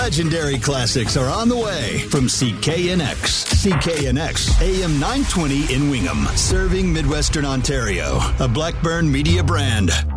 Legendary classics are on the way from CKNX. CKNX, AM 920 in Wingham, serving Midwestern Ontario. A Blackburn Media brand.